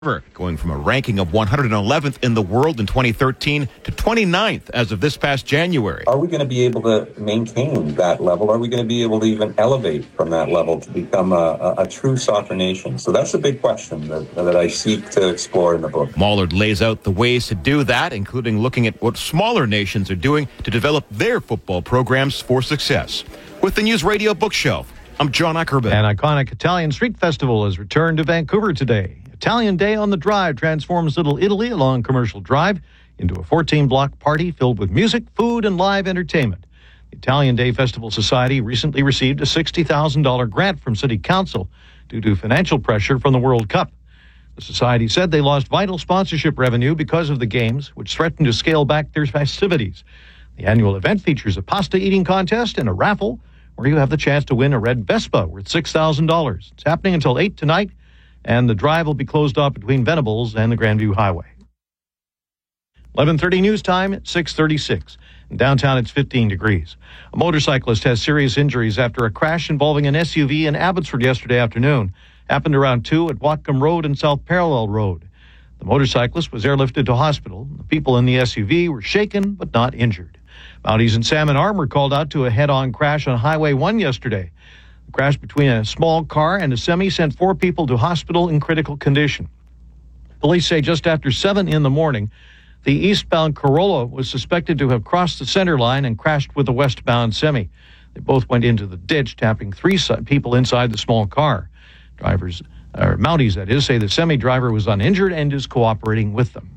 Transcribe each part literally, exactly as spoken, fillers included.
going from a ranking of one hundred eleventh in the world in twenty thirteen to twenty-ninth as of this past January. Are we going to be able to maintain that level? Are we going to be able to even elevate from that level to become a, a, a true soccer nation? So that's a big question that, that I seek to explore in the book. Mollard lays out the ways to do that, including looking at what smaller nations are doing to develop their football programs for success. With the News Radio Bookshelf, I'm John Ackerman. An iconic Italian street festival has returned to Vancouver today. Italian Day on the Drive transforms Little Italy along Commercial Drive into a fourteen-block party filled with music, food, and live entertainment. The Italian Day Festival Society recently received a sixty thousand dollars grant from City Council due to financial pressure from the World Cup. The Society said they lost vital sponsorship revenue because of the games, which threatened to scale back their festivities. The annual event features a pasta eating contest and a raffle where you have the chance to win a red Vespa worth six thousand dollars. It's happening until eight tonight, and the drive will be closed off between Venables and the Grandview Highway. eleven thirty news time at six thirty-six. In downtown, it's fifteen degrees. A motorcyclist has serious injuries after a crash involving an S U V in Abbotsford yesterday afternoon. Happened around two at Whatcom Road and South Parallel Road. The motorcyclist was airlifted to hospital. The people in the S U V were shaken but not injured. Mounties and Salmon Arm were called out to a head-on crash on Highway one yesterday. The crash between a small car and a semi sent four people to hospital in critical condition. Police say just after seven in the morning, the eastbound Corolla was suspected to have crossed the center line and crashed with a westbound semi. They both went into the ditch, tapping three people inside the small car. Drivers, or Mounties that is, say the semi-driver was uninjured and is cooperating with them.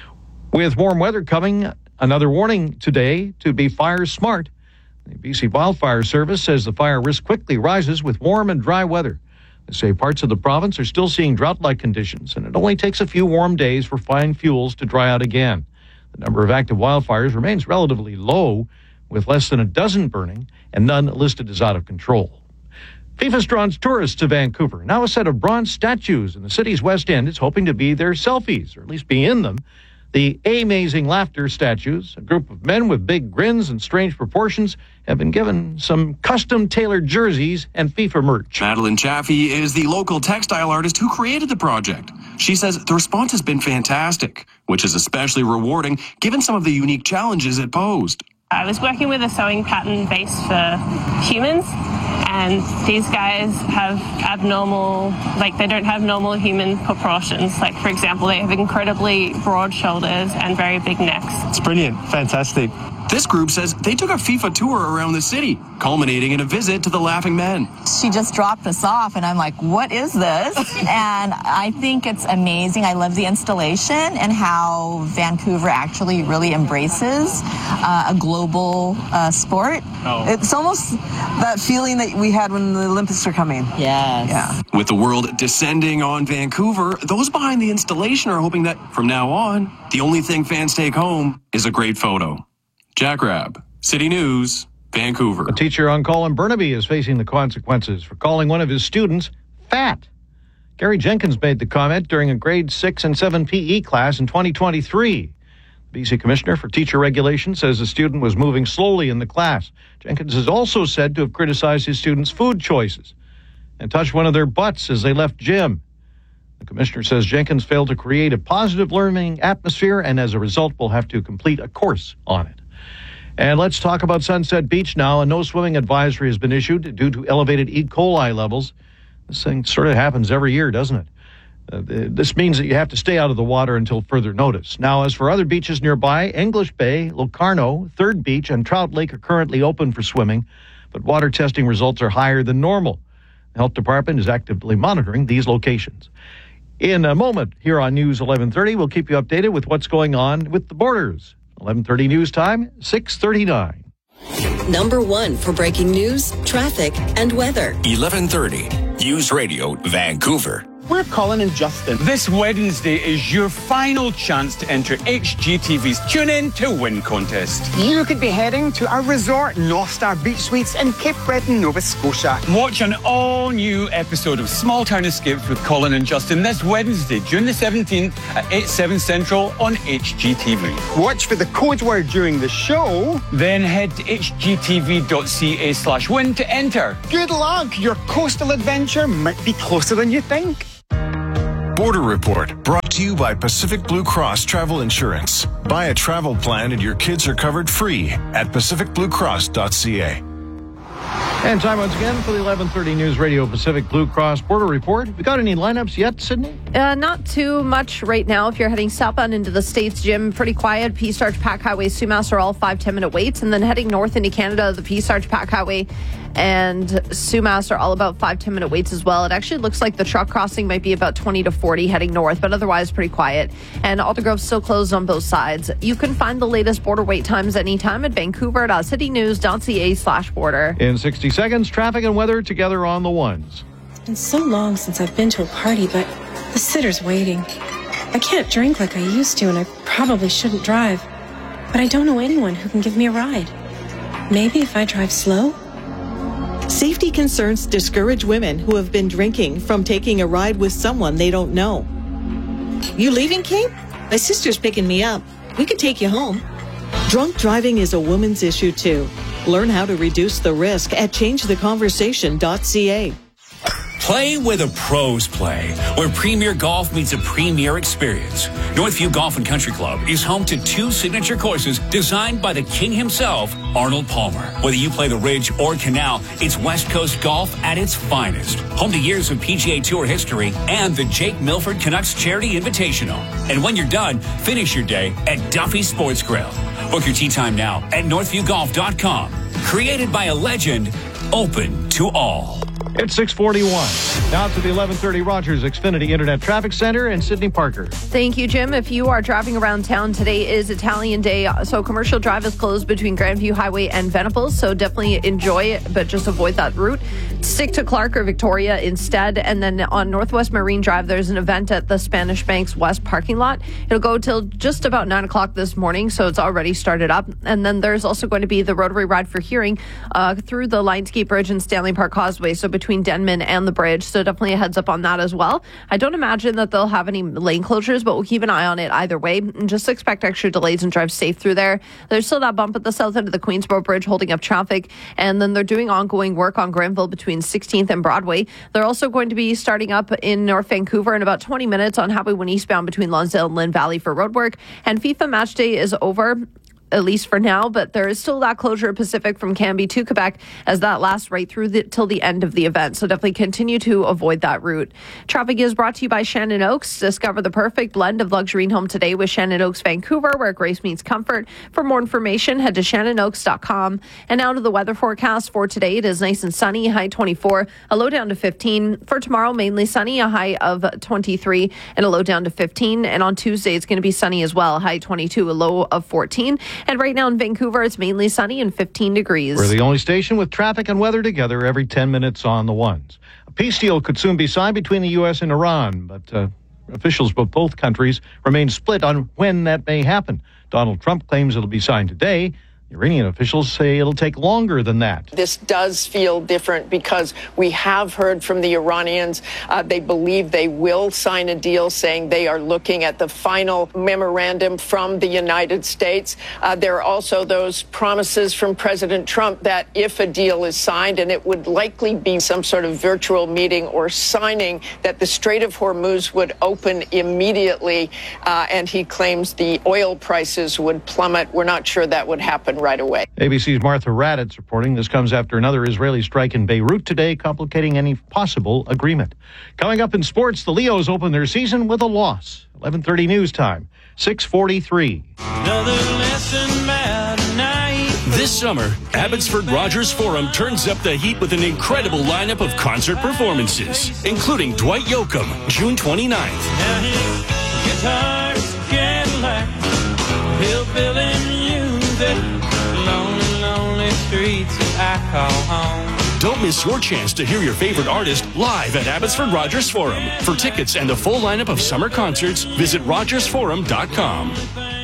With warm weather coming, another warning today to be fire smart. The B C Wildfire Service says the fire risk quickly rises with warm and dry weather. They say parts of the province are still seeing drought-like conditions, and it only takes a few warm days for fine fuels to dry out again. The number of active wildfires remains relatively low, with less than a dozen burning and none listed as out of control. FIFA's drawn tourists to Vancouver. Now a set of bronze statues in the city's West End is hoping to be their selfies, or at least be in them. The Amazing Laughter statues, a group of men with big grins and strange proportions, have been given some custom-tailored jerseys and FIFA merch. Madeline Chaffee is the local textile artist who created the project. She says the response has been fantastic, which is especially rewarding given some of the unique challenges it posed. I was working with a sewing pattern base for humans, and these guys have abnormal, like they don't have normal human proportions. Like, for example, they have incredibly broad shoulders and very big necks. It's brilliant, fantastic. This group says they took a FIFA tour around the city, culminating in a visit to the Laughing Men. She just dropped us off, and I'm like, what is this? And I think it's amazing. I love the installation and how Vancouver actually really embraces uh, a global uh, sport. Oh. It's almost that feeling that we had when the Olympics were coming. Yes. Yeah. With the world descending on Vancouver, those behind the installation are hoping that from now on, the only thing fans take home is a great photo. Jack Rabb, City News, Vancouver. A teacher on call in Burnaby is facing the consequences for calling one of his students fat. Gary Jenkins made the comment during a grade six and seven P E class in twenty twenty-three. The B C Commissioner for Teacher Regulation says the student was moving slowly in the class. Jenkins is also said to have criticized his students' food choices and touched one of their butts as they left gym. The commissioner says Jenkins failed to create a positive learning atmosphere and as a result will have to complete a course on it. And let's talk about Sunset Beach now. A no swimming advisory has been issued due to elevated E. coli levels. This thing sort of happens every year, doesn't it? Uh, this means that you have to stay out of the water until further notice. Now, as for other beaches nearby, English Bay, Locarno, Third Beach, and Trout Lake are currently open for swimming, but water testing results are higher than normal. The health department is actively monitoring these locations. In a moment here on News eleven thirty, we'll keep you updated with what's going on with the borders. eleven thirty news time, six thirty-nine. Number one for breaking news, traffic, and weather. eleven thirty, News Radio, Vancouver. We're Colin and Justin. This Wednesday is your final chance to enter H G T V's Tune In to Win contest. You could be heading to our resort, North Star Beach Suites in Cape Breton, Nova Scotia. Watch an all-new episode of Small Town Escapes with Colin and Justin this Wednesday, June the seventeenth at eight, seven Central on H G T V. Watch for the code word during the show. Then head to hgtv.ca slash win to enter. Good luck. Your coastal adventure might be closer than you think. Border Report, brought to you by Pacific Blue Cross Travel Insurance. Buy a travel plan and your kids are covered free at pacific blue cross dot c a. And time once again for the eleven thirty News Radio Pacific Blue Cross Border Report. We got any lineups yet, Sydney? Uh, not too much right now. If you're heading southbound into the States, Jim, pretty quiet. Peace Arch, Pack Highway, Sumas are all five, ten minute waits. And then heading north into Canada, the Peace Arch, Pack Highway, and Sumas are all about five, ten minute waits as well. It actually looks like the truck crossing might be about twenty to forty heading north, but otherwise pretty quiet. And Aldergrove's still closed on both sides. You can find the latest border wait times anytime at vancouver dot city news dot c a slash border. In sixty seconds, traffic and weather together on the ones. It's been so long since I've been to a party, but the sitter's waiting. I can't drink like I used to, and I probably shouldn't drive. But I don't know anyone who can give me a ride. Maybe if I drive slow? Safety concerns discourage women who have been drinking from taking a ride with someone they don't know. You leaving, Kate? My sister's picking me up. We could take you home. Drunk driving is a woman's issue, too. Learn how to reduce the risk at change the conversation dot c a. Play where the pros play, where Premier Golf meets a premier experience. Northview Golf and Country Club is home to two signature courses designed by the king himself, Arnold Palmer. Whether you play the Ridge or Canal, it's West Coast golf at its finest. Home to years of P G A Tour history and the Jake Milford Canucks Charity Invitational. And when you're done, finish your day at Duffy Sports Grill. Book your tee time now at northview golf dot com. Created by a legend, open to all. It's six forty-one. Now to the eleven thirty Rogers Xfinity Internet Traffic Center and Sydney Parker. Thank you, Jim. If you are driving around town, today is Italian Day, so Commercial Drive is closed between Grandview Highway and Venables, so definitely enjoy it, but just avoid that route. Stick to Clark or Victoria instead, and then on Northwest Marine Drive, there's an event at the Spanish Banks West parking lot. It'll go till just about nine o'clock this morning, so it's already started up. And then there's also going to be the Rotary Ride for Hearing uh, through the Lionsgate Bridge and Stanley Park Causeway, so between Denman and the bridge, so definitely a heads up on that as well. I don't imagine that they'll have any lane closures, but we'll keep an eye on it either way, and just expect extra delays and drive safe through there. There's still that bump at the south end of the Queensboro Bridge holding up traffic, and then they're doing ongoing work on Granville between sixteenth and Broadway. They're also going to be starting up in North Vancouver in about twenty minutes on Highway one eastbound between Lonsdale and Lynn Valley for road work, and FIFA Match Day is over, at least for now, but there is still that closure of Pacific from Canby to Quebec as that lasts right through the, till the end of the event. So definitely continue to avoid that route. Traffic is brought to you by Shannon Oaks. Discover the perfect blend of luxury and home today with Shannon Oaks Vancouver, where grace meets comfort. For more information, head to shannon oaks dot com. And now to the weather forecast for today. It is nice and sunny, high twenty-four, a low down to fifteen. For tomorrow, mainly sunny, a high of twenty-three and a low down to fifteen. And on Tuesday, it's going to be sunny as well, high twenty-two, a low of fourteen. And right now in Vancouver, it's mainly sunny and fifteen degrees. We're the only station with traffic and weather together every ten minutes on the ones. A peace deal could soon be signed between the U S and Iran, but uh, officials of both countries remain split on when that may happen. Donald Trump claims it'll be signed today. Iranian officials say it'll take longer than that. This does feel different because we have heard from the Iranians. Uh, they believe they will sign a deal, saying they are looking at the final memorandum from the United States. Uh, there are also those promises from President Trump that if a deal is signed, and it would likely be some sort of virtual meeting or signing, that the Strait of Hormuz would open immediately. Uh, and he claims the oil prices would plummet. We're not sure that would happen right away. A B C's Martha Raddatz reporting this comes after another Israeli strike in Beirut today, complicating any possible agreement. Coming up in sports, the Leos open their season with a loss. eleven thirty news time, six forty-three. Another lesson about night. This summer, Abbotsford Rogers Forum turns up the heat with an incredible lineup of concert performances, including Dwight Yoakam, June twenty-ninth. Now his guitar's Cadillac, hillbilly music. Lonely, lonely streets that I call home. Don't miss your chance to hear your favorite artist live at Abbotsford Rogers Forum. For tickets and a full lineup of summer concerts, visit rogers forum dot com.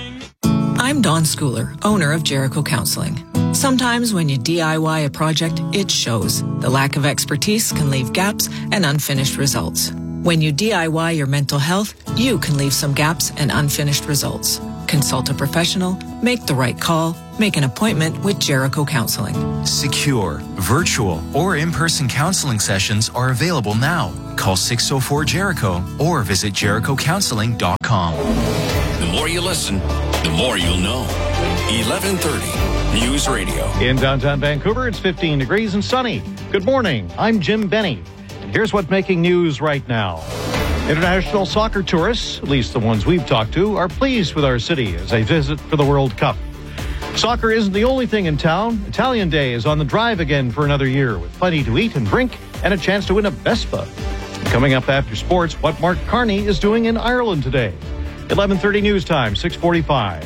I'm Dawn Schooler, owner of Jericho Counseling. Sometimes when you D I Y a project, it shows. The lack of expertise can leave gaps and unfinished results. When you D I Y your mental health, you can leave some gaps and unfinished results. Consult a professional, make the right call, make an appointment with Jericho Counseling. Secure, virtual, or in-person counseling sessions are available now. Call six oh four Jericho or visit jericho counseling dot com. The more you listen, the more you'll know. eleven thirty News Radio. In downtown Vancouver, it's fifteen degrees and sunny. Good morning. I'm Jim Benny. And here's what's making news right now. International soccer tourists, at least the ones we've talked to, are pleased with our city as they visit for the World Cup. Soccer isn't the only thing in town. Italian Day is on the drive again for another year with plenty to eat and drink and a chance to win a Vespa. Coming up after sports, what Mark Carney is doing in Ireland today. eleven thirty News Time, six forty-five.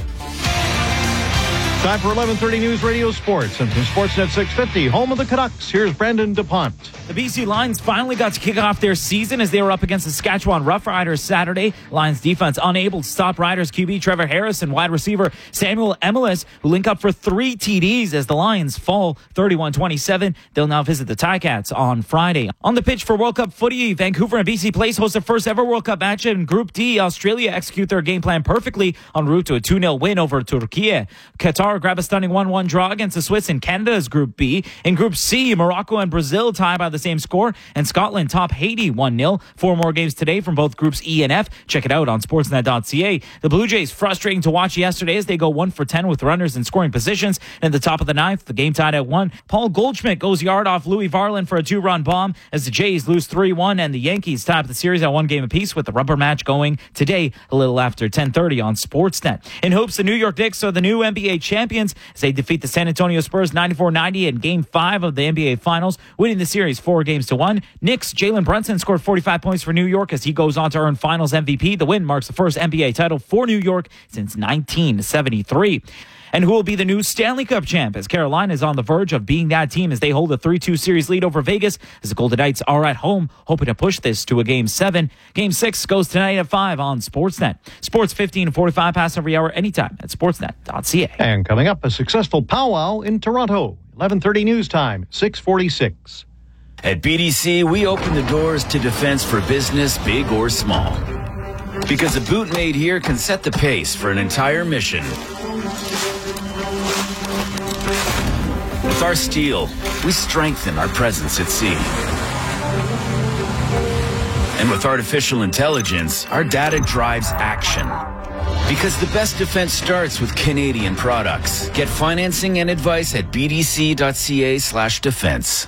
Time for eleven thirty News Radio Sports. And from Sportsnet six fifty, home of the Canucks, here's Brendan DuPont. The B C Lions finally got to kick off their season as they were up against the Saskatchewan Roughriders Saturday. Lions defense unable to stop Riders Q B Trevor Harris and wide receiver Samuel Emelis, who link up for three T Ds as the Lions fall thirty-one twenty-seven. They'll now visit the Ticats on Friday. On the pitch for World Cup footy, Vancouver and B C Place host their first ever World Cup match in Group D. Australia execute their game plan perfectly en route to a two nil win over Turkey. Qatar grab a stunning one one draw against the Swiss in Canada's Group B. In Group C, Morocco and Brazil tie by the same score, and Scotland top Haiti one nil. Four more games today from both Groups E and F. Check it out on sportsnet dot c a. The Blue Jays frustrating to watch yesterday as they go one for ten with runners in scoring positions. And at the top of the ninth, the game tied at one. Paul Goldschmidt goes yard off Louis Varland for a two-run bomb as the Jays lose three one, and the Yankees tie up the series at one game apiece with the rubber match going today a little after ten thirty on Sportsnet. In hopes, the New York Knicks are the new N B A champions as they defeat the San Antonio Spurs ninety-four ninety in Game five of the N B A Finals, winning the series four games to one. Knicks' Jalen Brunson scored forty-five points for New York as he goes on to earn Finals M V P. The win marks the first N B A title for New York since nineteen seventy-three. And who will be the new Stanley Cup champ as Carolina is on the verge of being that team as they hold a three two series lead over Vegas as the Golden Knights are at home hoping to push this to a game seven. Game six goes tonight at five on Sportsnet. Sports fifteen to forty-five pass every hour anytime at sportsnet dot c a. And coming up, a successful powwow in Toronto. eleven thirty News Time, six forty-six. At B D C, we open the doors to defense for business, big or small. Because a boot made here can set the pace for an entire mission. With our steel, we strengthen our presence at sea. And with artificial intelligence, our data drives action. Because the best defense starts with Canadian products. Get financing and advice at b d c dot c a slash defense.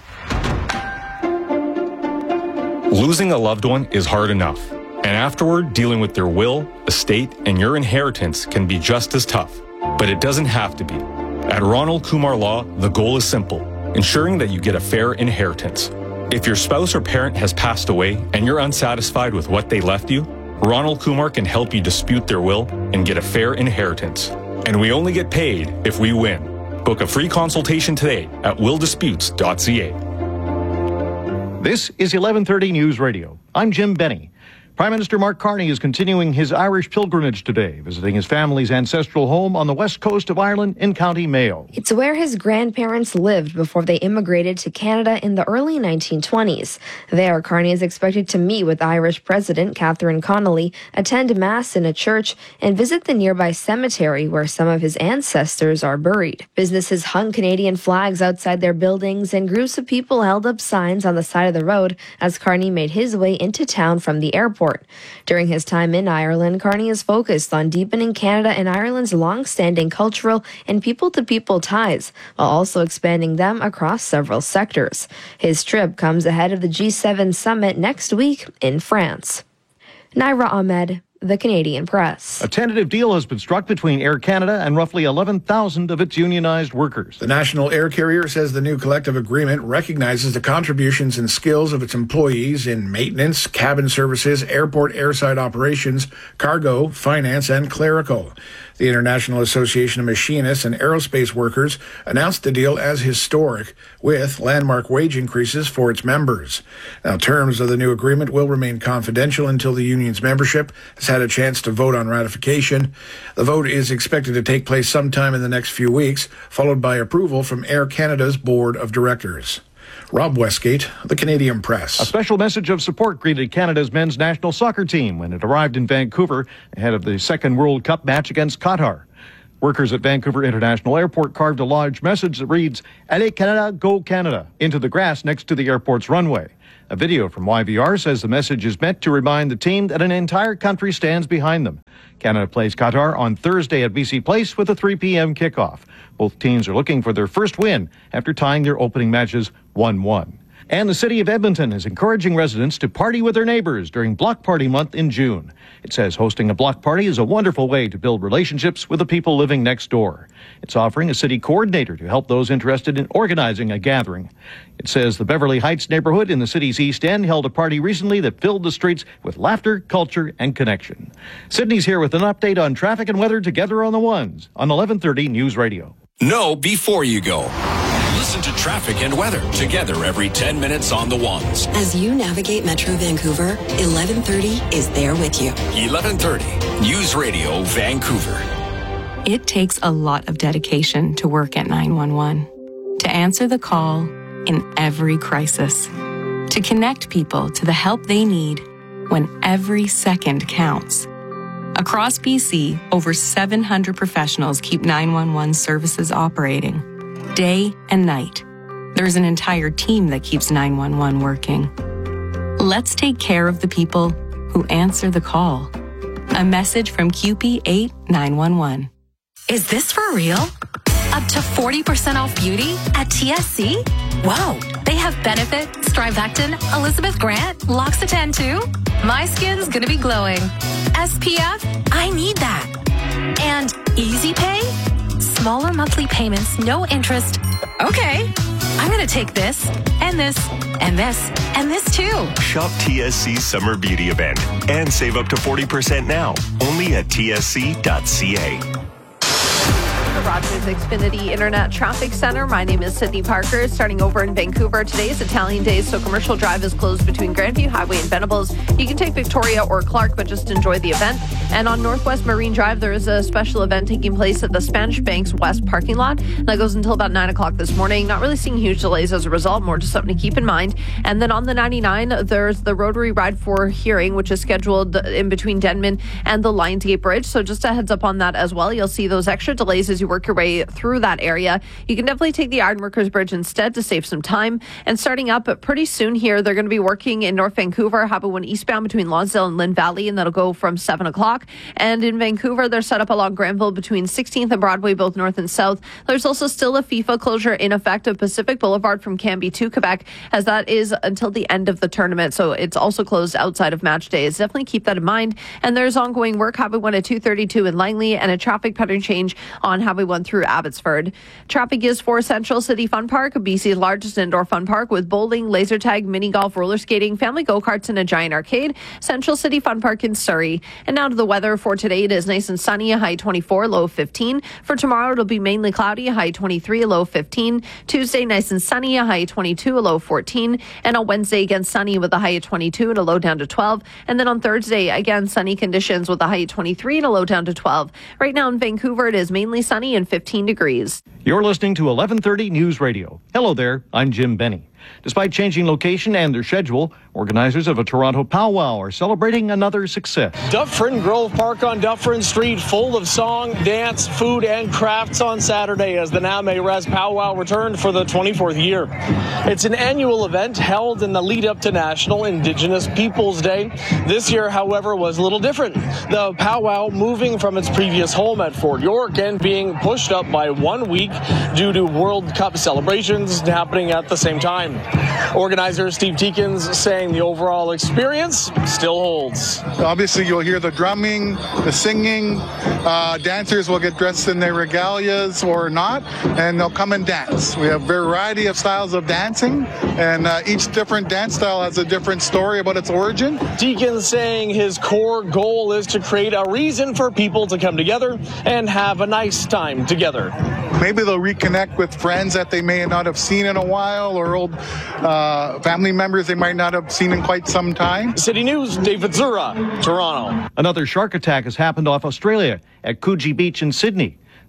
Losing a loved one is hard enough. And afterward, dealing with their will, estate, and your inheritance can be just as tough. But it doesn't have to be. At Ronald Kumar Law, the goal is simple, ensuring that you get a fair inheritance. If your spouse or parent has passed away and you're unsatisfied with what they left you, Ronald Kumar can help you dispute their will and get a fair inheritance. And we only get paid if we win. Book a free consultation today at will disputes dot c a. This is eleven thirty News Radio. I'm Jim Benny. Prime Minister Mark Carney is continuing his Irish pilgrimage today, visiting his family's ancestral home on the west coast of Ireland in County Mayo. It's where his grandparents lived before they immigrated to Canada in the early nineteen twenties. There, Carney is expected to meet with Irish President Catherine Connolly, attend Mass in a church, and visit the nearby cemetery where some of his ancestors are buried. Businesses hung Canadian flags outside their buildings, and groups of people held up signs on the side of the road as Carney made his way into town from the airport. During his time in Ireland, Carney is focused on deepening Canada and Ireland's long-standing cultural and people-to-people ties, while also expanding them across several sectors. His trip comes ahead of the G seven summit next week in France. Naira Ahmed, The Canadian Press. A tentative deal has been struck between Air Canada and roughly eleven thousand of its unionized workers. The national air carrier says the new collective agreement recognizes the contributions and skills of its employees in maintenance, cabin services, airport airside operations, cargo, finance, and clerical. The International Association of Machinists and Aerospace Workers announced the deal as historic, with landmark wage increases for its members. Now, terms of the new agreement will remain confidential until the union's membership has had a chance to vote on ratification. The vote is expected to take place sometime in the next few weeks, followed by approval from Air Canada's Board of Directors. Rob Westgate, The Canadian Press. A special message of support greeted Canada's men's national soccer team when it arrived in Vancouver ahead of the second World Cup match against Qatar. Workers at Vancouver International Airport carved a large message that reads, Allez Canada, go Canada, into the grass next to the airport's runway. A video from Y V R says the message is meant to remind the team that an entire country stands behind them. Canada plays Qatar on Thursday at B C Place with a three p.m. kickoff. Both teams are looking for their first win after tying their opening matches one one. And the city of Edmonton is encouraging residents to party with their neighbors during Block Party Month in June. It says hosting a block party is a wonderful way to build relationships with the people living next door. It's offering a city coordinator to help those interested in organizing a gathering. It says the Beverly Heights neighborhood in the city's East End held a party recently that filled the streets with laughter, culture, and connection. Sydney's here with an update on traffic and weather together on the ones on eleven thirty News Radio. Know before you go. Listen to traffic and weather together every ten minutes on the ones. As you navigate Metro Vancouver, eleven thirty is there with you. eleven thirty News Radio Vancouver. It takes a lot of dedication to work at nine one one, to answer the call in every crisis, to connect people to the help they need when every second counts. Across B C, over seven hundred professionals keep nine one one services operating, day and night. There's an entire team that keeps nine one one working. Let's take care of the people who answer the call. A message from Q P eight nine one one. Is this for real? Up to forty percent off beauty at T S C? Wow, they have Benefit, Strivectin, Elizabeth Grant, L'Occitane too? My skin's gonna be glowing. S P F? I need that. And Easy Pay? Smaller monthly payments, no interest. Okay, I'm gonna take this, and this, and this, and this too. Shop T S C's Summer Beauty Event and save up to forty percent now, only at T S C dot C A. The Rogers Xfinity Internet Traffic Center. My name is Sydney Parker. Starting over in Vancouver, today is Italian Day, so Commercial Drive is closed between Grandview Highway and Venables. You can take Victoria or Clark, but just enjoy the event. And on Northwest Marine Drive, there is a special event taking place at the Spanish Banks West parking lot. That goes until about nine o'clock this morning. Not really seeing huge delays as a result, more just something to keep in mind. And then on the ninety-nine, there's the Rotary Ride for Hearing, which is scheduled in between Denman and the Lionsgate Bridge. So just a heads up on that as well. You'll see those extra delays as you work your way through that area. You can definitely take the Ironworkers Bridge instead to save some time. And starting up pretty soon here, they're going to be working in North Vancouver, Highway one eastbound between Lonsdale and Lynn Valley, and that'll go from seven o'clock. And in Vancouver, they're set up along Granville between sixteenth and Broadway, both north and south. There's also still a FIFA closure in effect of Pacific Boulevard from Cambie to Quebec, as that is until the end of the tournament. So it's also closed outside of match days. Definitely keep that in mind. And there's ongoing work, Highway one at two thirty-two in Langley, and a traffic pattern change on Highway one through Abbotsford. Traffic is for Central City Fun Park, B C's largest indoor fun park with bowling, laser tag, mini golf, roller skating, family go-karts, and a giant arcade. Central City Fun Park in Surrey. And now to the weather for today. It is nice and sunny, a high twenty-four, low fifteen. For tomorrow, it'll be mainly cloudy, a high twenty-three, a low fifteen. Tuesday, nice and sunny, a high twenty-two, a low fourteen. And on Wednesday, again, sunny with a high of twenty-two and a low down to twelve. And then on Thursday, again, sunny conditions with a high of twenty-three and a low down to twelve. Right now in Vancouver, it is mainly sunny and fifteen degrees. You're listening to eleven thirty News Radio. Hello there, I'm Jim Benny. Despite changing location and their schedule, organizers of a Toronto powwow are celebrating another success. Dufferin Grove Park on Dufferin Street, full of song, dance, food, and crafts on Saturday as the Name Res Powwow returned for the twenty-fourth year. It's an annual event held in the lead up to National Indigenous Peoples Day. This year, however, was a little different. The powwow moving from its previous home at Fort York and being pushed up by one week due to World Cup celebrations happening at the same time. Organizer Steve Teekins saying the overall experience still holds. Obviously, you'll hear the drumming, the singing. Uh, dancers will get dressed in their regalias or not, and they'll come and dance. We have a variety of styles of dancing, and uh, each different dance style has a different story about its origin. Teekins saying his core goal is to create a reason for people to come together and have a nice time together. Maybe they'll reconnect with friends that they may not have seen in a while, or old uh, family members they might not have seen in quite some time. City News, David Zura, Toronto. Another shark attack has happened off Australia at Coogee Beach in Sydney.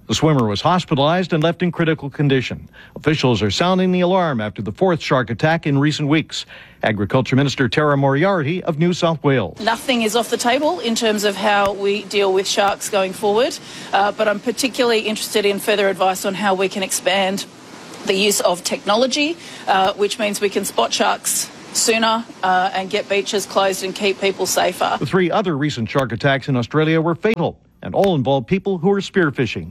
The swimmer was hospitalized and left in critical condition. Officials are sounding the alarm after the fourth shark attack in recent weeks. Agriculture Minister Tara Moriarty of New South Wales. Nothing is off the table in terms of how we deal with sharks going forward, uh, but I'm particularly interested in further advice on how we can expand the use of technology, uh, which means we can spot sharks sooner uh, and get beaches closed and keep people safer. The three other recent shark attacks in Australia were fatal and all involved people who were spearfishing.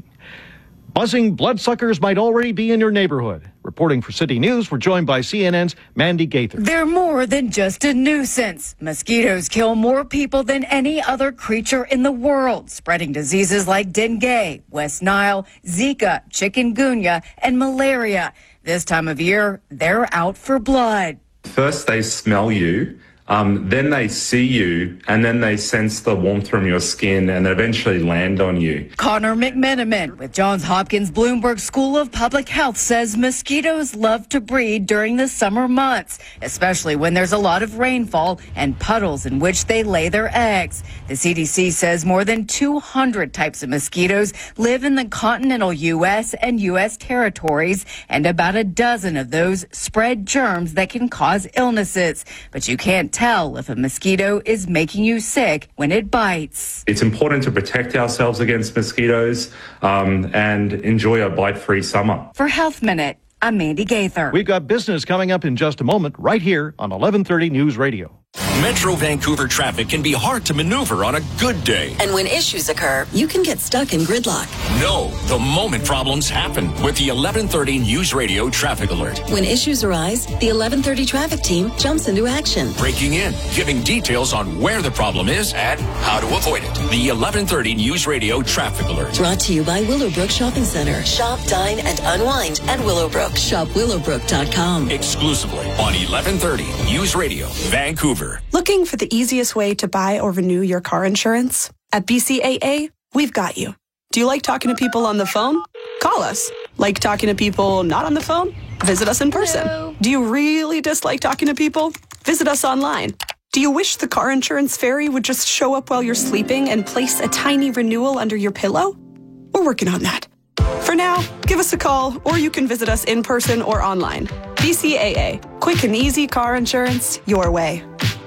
Buzzing bloodsuckers might already be in your neighborhood. Reporting for City News, we're joined by C N N's Mandy Gaither. They're more than just a nuisance. Mosquitoes kill more people than any other creature in the world, spreading diseases like dengue, West Nile, Zika, chikungunya, and malaria. This time of year, they're out for blood. First, they smell you. Um, then they see you, and then they sense the warmth from your skin and eventually land on you. Connor McMenamin with Johns Hopkins Bloomberg School of Public Health says mosquitoes love to breed during the summer months, especially when there's a lot of rainfall and puddles in which they lay their eggs. The C D C says more than two hundred types of mosquitoes live in the continental U S and U S territories, and about a dozen of those spread germs that can cause illnesses. But you can't tell if a mosquito is making you sick when it bites. It's important to protect ourselves against mosquitoes um, and enjoy a bite-free summer. For Health Minute, I'm Mandy Gaither. We've got business coming up in just a moment right here on eleven thirty News Radio. Metro Vancouver traffic can be hard to maneuver on a good day. And when issues occur, you can get stuck in gridlock. No, the moment problems happen with the eleven thirty News Radio traffic alert. When issues arise, the eleven thirty traffic team jumps into action. Breaking in, giving details on where the problem is and how to avoid it. The eleven thirty News Radio traffic alert. Brought to you by Willowbrook Shopping Center. Shop, dine, and unwind at Willowbrook. Shop willowbrook dot com. Exclusively on eleven thirty News Radio, Vancouver. Looking for the easiest way to buy or renew your car insurance? At B C A A, we've got you. Do you like talking to people on the phone? Call us. Like talking to people not on the phone? Visit us in person. Hello. Do you really dislike talking to people? Visit us online. Do you wish the car insurance fairy would just show up while you're sleeping and place a tiny renewal under your pillow? We're working on that. For now, give us a call, or you can visit us in person or online. B C A A. Quick and easy car insurance your way.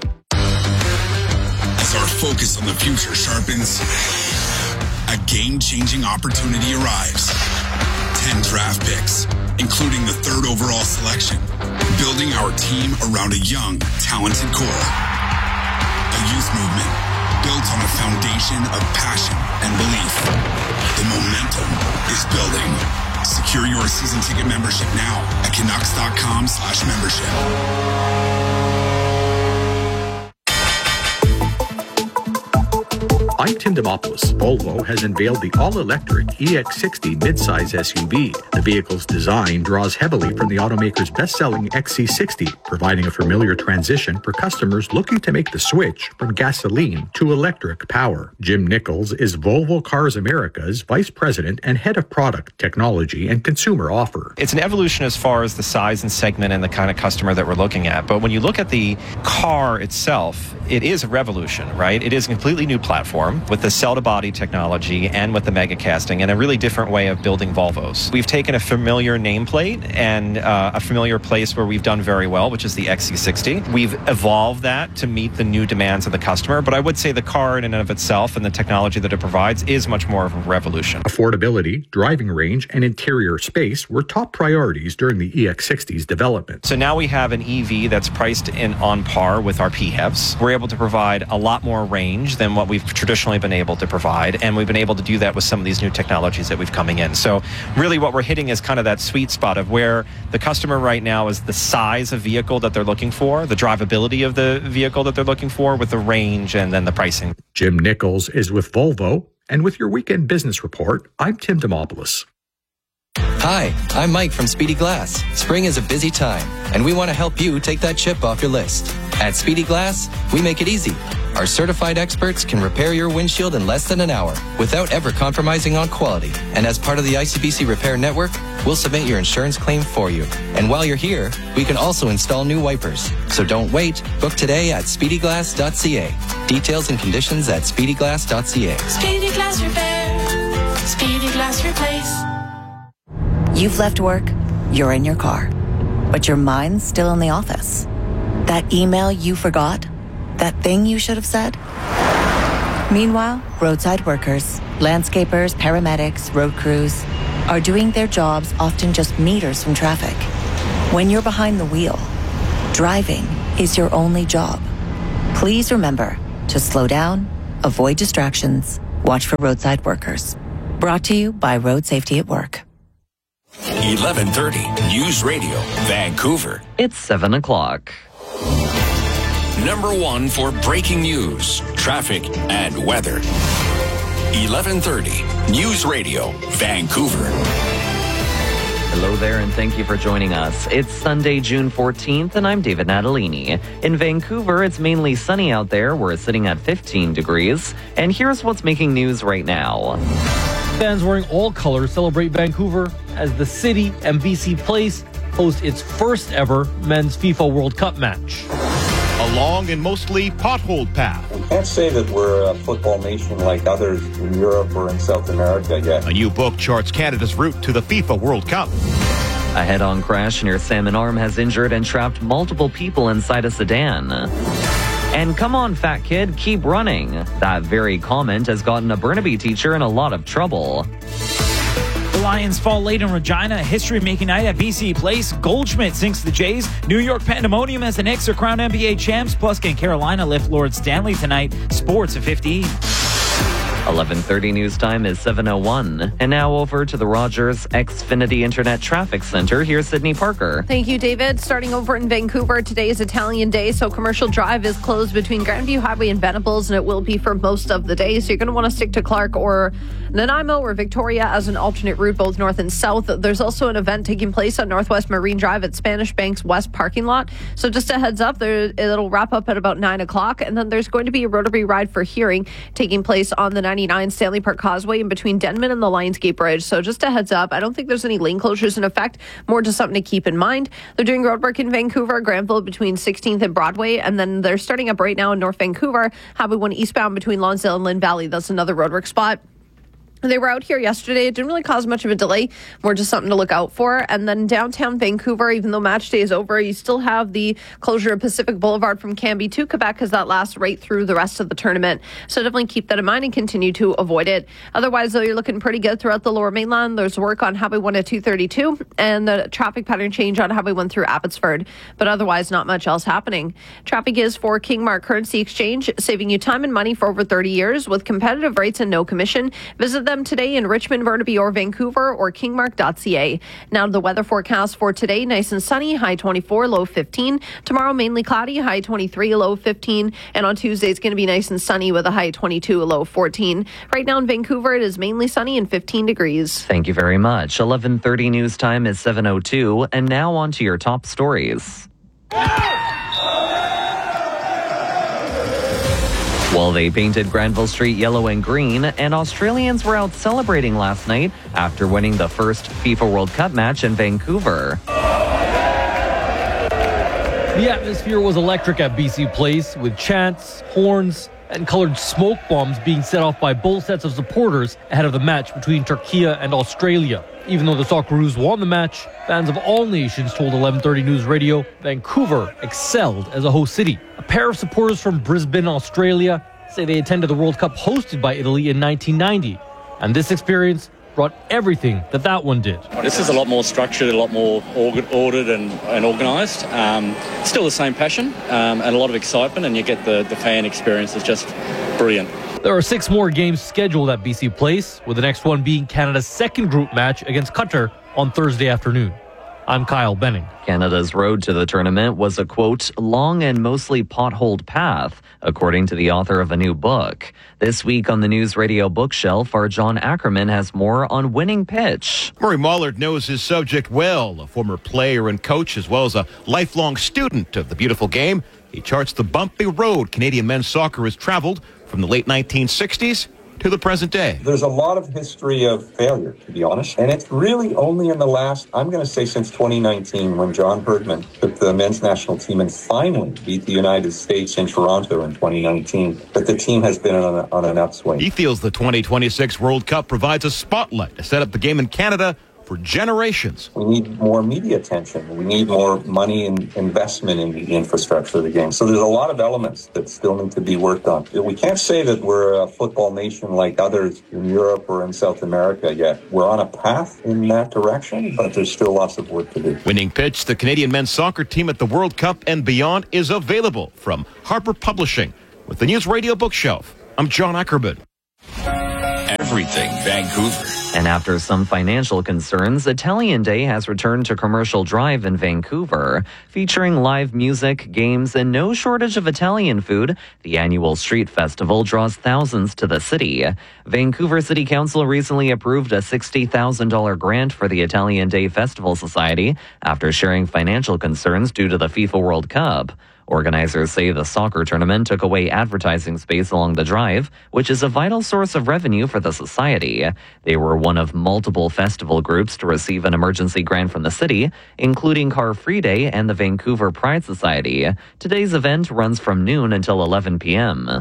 As our focus on the future sharpens, a game-changing opportunity arrives. Ten draft picks, including the third overall selection, building our team around a young, talented core. A youth movement built on a foundation of passion and belief. The momentum is building. Secure your season ticket membership now at Canucks.com slash membership. I'm Tim Demopoulos. Volvo has unveiled the all-electric E X sixty midsize S U V. The vehicle's design draws heavily from the automaker's best-selling X C sixty, providing a familiar transition for customers looking to make the switch from gasoline to electric power. Jim Nichols is Volvo Cars America's Vice President and Head of Product, Technology, and Consumer Offer. It's an evolution as far as the size and segment and the kind of customer that we're looking at. But when you look at the car itself, it is a revolution, right? It is a completely new platform with the cell-to-body technology and with the mega casting and a really different way of building Volvos. We've taken a familiar nameplate and uh, a familiar place where we've done very well, which is the X C sixty. We've evolved that to meet the new demands of the customer, but I would say the car in and of itself and the technology that it provides is much more of a revolution. Affordability, driving range, and interior space were top priorities during the E X sixty's development. So now we have an E V that's priced in on par with our P HEVs. We're able to provide a lot more range than what we've traditionally been able to provide, and we've been able to do that with some of these new technologies that we've coming in. So really what we're hitting is kind of that sweet spot of where the customer right now is the size of vehicle that they're looking for, the drivability of the vehicle that they're looking for, with the range and then the pricing. Jim Nichols is with Volvo, and with your weekend business report, I'm Tim Demopoulos. Hi, I'm Mike from Speedy Glass. Spring is a busy time, and we want to help you take that chip off your list. At Speedy Glass, we make it easy. Our certified experts can repair your windshield in less than an hour without ever compromising on quality. And as part of the I C B C Repair Network, we'll submit your insurance claim for you. And while you're here, we can also install new wipers. So don't wait. Book today at speedy glass dot c a. Details and conditions at speedy glass dot c a. Speedy Glass Repair. Speedy Glass Repair. Place. You've left work, you're in your car, but your mind's still in the office. That email you forgot? That thing you should have said? Meanwhile, roadside workers, landscapers, paramedics, road crews are doing their jobs often just meters from traffic. When you're behind the wheel, driving is your only job. Please remember to slow down, avoid distractions, watch for roadside workers. Brought to you by Road Safety at Work. eleven thirty News Radio, Vancouver. It's seven o'clock. Number one for breaking news, traffic, and weather. eleven thirty News Radio, Vancouver. Hello there, and thank you for joining us. It's Sunday, June fourteenth, and I'm David Natalini. In Vancouver, it's mainly sunny out there. We're sitting at fifteen degrees. And here's what's making news right now. Fans wearing all colors celebrate Vancouver as the city and B C Place host its first ever men's FIFA World Cup match. A long and mostly potholed path. I can't say that we're a football nation like others in Europe or in South America yet. A new book charts Canada's route to the FIFA World Cup. A head-on crash near Salmon Arm has injured and trapped multiple people inside a sedan. And come on, fat kid, keep running. That very comment has gotten a Burnaby teacher in a lot of trouble. The Lions fall late in Regina. History-making night at B C Place. Goldschmidt sinks the Jays. New York pandemonium as the Knicks are crowned N B A champs. Plus, can Carolina lift Lord Stanley tonight? Sports at fifteen. eleven thirty news time is seven oh one. And now over to the Rogers Xfinity Internet Traffic Center. Here's Sydney Parker. Thank you, David. Starting over in Vancouver, today is Italian Day, so Commercial Drive is closed between Grandview Highway and Venables, and it will be for most of the day. So you're going to want to stick to Clark or Nanaimo or Victoria as an alternate route, both north and south. There's also an event taking place on Northwest Marine Drive at Spanish Bank's West parking lot. So just a heads up, there, it'll wrap up at about nine o'clock. And then there's going to be a Rotary Ride for Hearing taking place on the ninety-nine Stanley Park Causeway in between Denman and the Lionsgate Bridge. So just a heads up, I don't think there's any lane closures in effect, more just something to keep in mind. They're doing roadwork in Vancouver, Granville between sixteenth and Broadway, and then they're starting up right now in North Vancouver, Highway one eastbound between Lonsdale and Lynn Valley. That's another roadwork spot. They were out here yesterday. It didn't really cause much of a delay, more just something to look out for. And then downtown Vancouver, even though match day is over, you still have the closure of Pacific Boulevard from Cambie to Quebec because that lasts right through the rest of the tournament. So definitely keep that in mind and continue to avoid it. Otherwise, though, you're looking pretty good throughout the Lower Mainland. There's work on Highway one at two thirty-two and the traffic pattern change on Highway one through Abbotsford. But otherwise, not much else happening. Traffic is for Kingmark Currency Exchange, saving you time and money for over thirty years with competitive rates and no commission. Visit them today in Richmond, Burnaby, or Vancouver, or kingmark dot c a. Now the weather forecast for today: nice and sunny, high twenty-four, low fifteen. Tomorrow mainly cloudy, high twenty-three, low fifteen. And on Tuesday it's going to be nice and sunny with a high twenty-two, a low fourteen. Right now in Vancouver it is mainly sunny and fifteen degrees. Thank you very much. eleven thirty news time is seven oh two. And now on to your top stories. Well, they painted Granville Street yellow and green, and Australians were out celebrating last night after winning the first FIFA World Cup match in Vancouver. The atmosphere was electric at B C Place, with chants, horns, and colored smoke bombs being set off by both sets of supporters ahead of the match between Turkey and Australia. Even though the Socceroos won the match, fans of all nations told eleven thirty News Radio Vancouver excelled as a host city. A pair of supporters from Brisbane, Australia, say they attended the World Cup hosted by Italy in nineteen ninety, and this experience brought everything that that one did. This is a lot more structured, a lot more ordered and, and organised. Um, still the same passion um, and a lot of excitement, and you get the, the fan experience. It's just brilliant. There are six more games scheduled at B C Place, with the next one being Canada's second group match against Qatar on Thursday afternoon. I'm Kyle Benning. Canada's road to the tournament was a, quote, long and mostly potholed path, according to the author of a new book. This week on the News Radio bookshelf, our John Ackerman has more on winning pitch. Murray Mollard knows his subject well, a former player and coach, as well as a lifelong student of the beautiful game. He charts the bumpy road Canadian men's soccer has traveled from the late nineteen sixties to the present day. There's a lot of history of failure, to be honest. And it's really only in the last, I'm going to say since twenty nineteen, when John Herdman took the men's national team and finally beat the United States in Toronto in twenty nineteen, that the team has been on, a, on an upswing. He feels the twenty twenty-six World Cup provides a spotlight to set up the game in Canada for generations. We need more media attention. We need more money and investment in the infrastructure of the game. So there's a lot of elements that still need to be worked on. We can't say that we're a football nation like others in Europe or in South America yet. We're on a path in that direction, but there's still lots of work to do. Winning Pitch, the Canadian men's soccer team at the World Cup and beyond, is available from Harper Publishing with the News Radio Bookshelf. I'm John Ackerman. Everything Vancouver. And after some financial concerns, Italian Day has returned to Commercial Drive in Vancouver. Featuring live music, games, and no shortage of Italian food, the annual street festival draws thousands to the city. Vancouver City Council recently approved a sixty thousand dollars grant for the Italian Day Festival Society after sharing financial concerns due to the FIFA World Cup. Organizers say the soccer tournament took away advertising space along the drive, which is a vital source of revenue for the society. They were one of multiple festival groups to receive an emergency grant from the city, including Car Free Day and the Vancouver Pride Society. Today's event runs from noon until eleven p.m.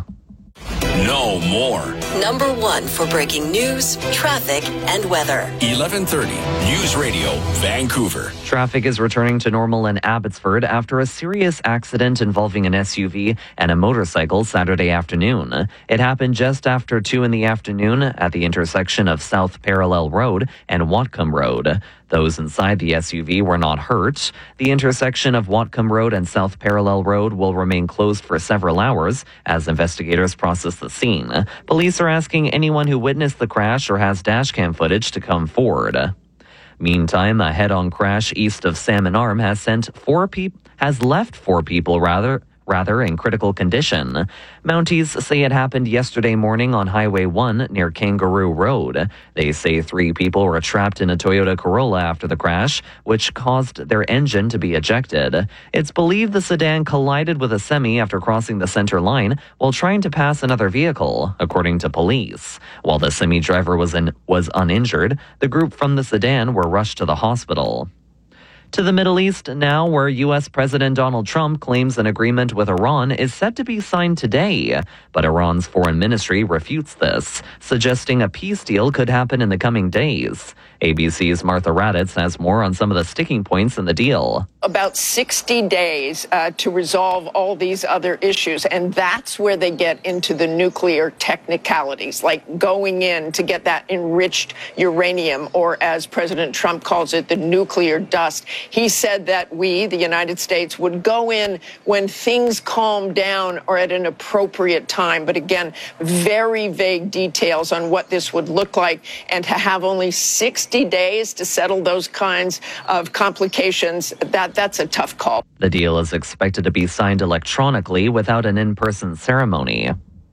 No more. Number one for breaking news, traffic, and weather. eleven thirty News Radio, Vancouver. Traffic is returning to normal in Abbotsford after a serious accident involving an S U V and a motorcycle Saturday afternoon. It happened just after two in the afternoon at the intersection of South Parallel Road and Whatcom Road. Those inside the S U V were not hurt. The intersection of Whatcom Road and South Parallel Road will remain closed for several hours as investigators process the scene. Police are asking anyone who witnessed the crash or has dashcam footage to come forward. Meantime, a head-on crash east of Salmon Arm has sent four people has left four people rather rather in critical condition. Mounties say it happened yesterday morning on Highway one near Kangaroo Road. They say three people were trapped in a Toyota Corolla after the crash, which caused their engine to be ejected. It's believed the sedan collided with a semi after crossing the center line while trying to pass another vehicle, according to police. While the semi driver was in, was uninjured, the group from the sedan were rushed to the hospital. To the Middle East now, where U S President Donald Trump claims an agreement with Iran is set to be signed today. But Iran's foreign ministry refutes this, suggesting a peace deal could happen in the coming days. A B C's Martha Raddatz has more on some of the sticking points in the deal. About sixty days uh, to resolve all these other issues. And that's where they get into the nuclear technicalities, like going in to get that enriched uranium, or as President Trump calls it, the nuclear dust. He said that we, the United States, would go in when things calm down or at an appropriate time. But again, very vague details on what this would look like, and to have only sixty days to settle those kinds of complications, that that's a tough call. The deal is expected to be signed electronically without an in-person ceremony.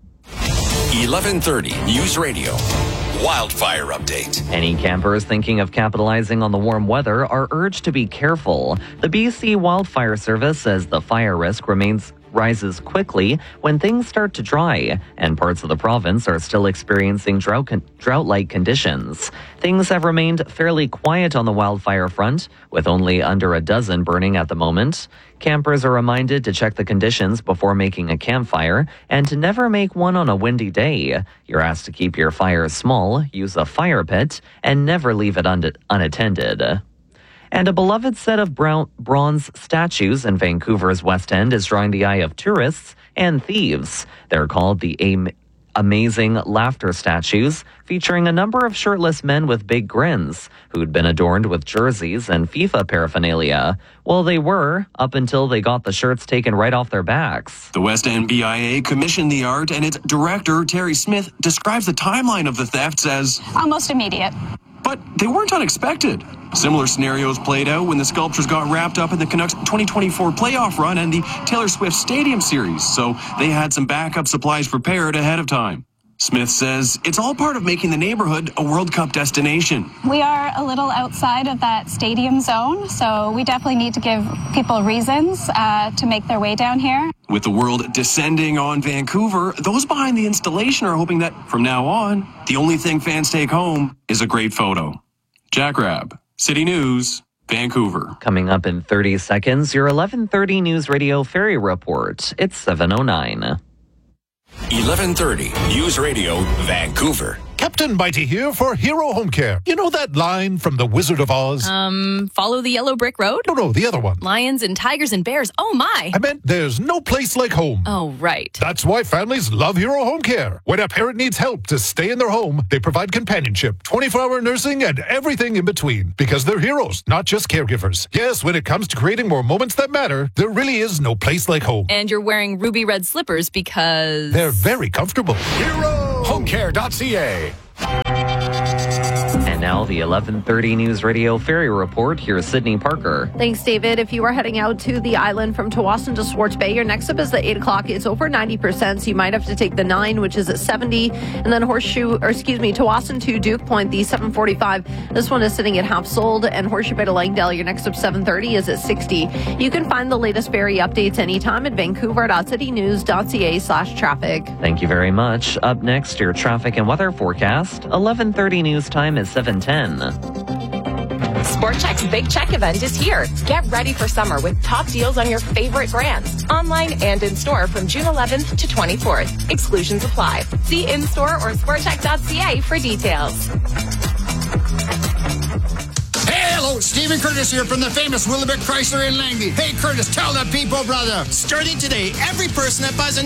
eleven thirty News Radio. Wildfire update. Any campers thinking of capitalizing on the warm weather are urged to be careful. The B C Wildfire Service says the fire risk remains rises quickly when things start to dry, and parts of the province are still experiencing drought con- drought-like conditions. Things have remained fairly quiet on the wildfire front, with only under a dozen burning at the moment. Campers are reminded to check the conditions before making a campfire and to never make one on a windy day. You're asked to keep your fires small, use a fire pit, and never leave it un- unattended. And a beloved set of brown, bronze statues in Vancouver's West End is drawing the eye of tourists and thieves. They're called the Am- Amazing Laughter statues, featuring a number of shirtless men with big grins who'd been adorned with jerseys and FIFA paraphernalia. Well, they were, up until they got the shirts taken right off their backs. The West End B I A commissioned the art, and its director, Terry Smith, describes the timeline of the thefts as almost immediate. But they weren't unexpected. Similar scenarios played out when the sculptures got wrapped up in the Canucks twenty twenty-four playoff run and the Taylor Swift Stadium Series, so they had some backup supplies prepared ahead of time. Smith says it's all part of making the neighborhood a World Cup destination. We are a little outside of that stadium zone, so we definitely need to give people reasons uh, to make their way down here. With the world descending on Vancouver, those behind the installation are hoping that from now on, the only thing fans take home is a great photo. Jack Rabb, City News, Vancouver. Coming up in thirty seconds, your eleven thirty News Radio Ferry Report. It's seven oh nine. eleven thirty News Radio, Vancouver. Captain Mighty here for Hero Home Care. You know that line from The Wizard of Oz? Um, follow the yellow brick road? No, no, the other one. Lions and tigers and bears. Oh, my. I meant there's no place like home. Oh, right. That's why families love Hero Home Care. When a parent needs help to stay in their home, they provide companionship, twenty-four hour nursing, and everything in between. Because they're heroes, not just caregivers. Yes, when it comes to creating more moments that matter, there really is no place like home. And you're wearing ruby red slippers because... they're very comfortable. Hero Home Care dot C A. And now the eleven thirty News Radio Ferry Report. Here's Sydney Parker. Thanks, David. If you are heading out to the island from Tawasin to Swartz Bay, your next up is the eight o'clock. It's over ninety percent, so you might have to take the nine, which is at seventy. And then Horseshoe, or excuse me, Tawasin to Duke Point, the seven forty-five. This one is sitting at half sold. And Horseshoe Bay to Langdale, your next up seven thirty is at sixty. You can find the latest ferry updates anytime at vancouver dot city news dot c a slash traffic. Thank you very much. Up next, your traffic and weather forecast. eleven thirty news time is seven ten. Sport Chek's Big Check event is here. Get ready for summer with top deals on your favorite brands, online and in-store from June eleventh to twenty-fourth. Exclusions apply. See in-store or sport check dot c a for details. Hey, hello, Stephen Curtis here from the famous Willowbrook Chrysler in Langley. Hey, Curtis, tell the people, brother. Starting today, every person that buys a